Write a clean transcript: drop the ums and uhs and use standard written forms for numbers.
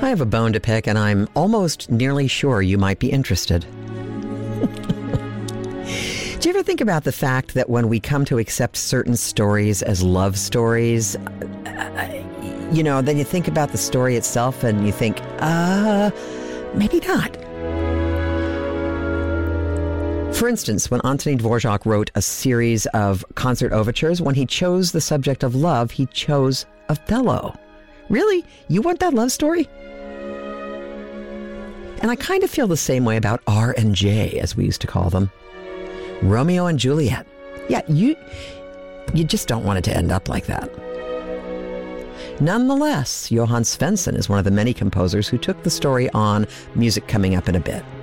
I have a bone to pick, and I'm almost nearly sure you might be interested. Do you ever think about the fact that when we come to accept certain stories as love stories, then you think about the story itself and you think, maybe not. For instance, when Antonin Dvorak wrote a series of concert overtures, when he chose the subject of love, he chose Othello. Really? You want that love story? And I kind of feel the same way about R and J, as we used to call them. Romeo and Juliet. Yeah, you just don't want it to end up like that. Nonetheless, Johann Svensson is one of the many composers who took the story on, music coming up in a bit.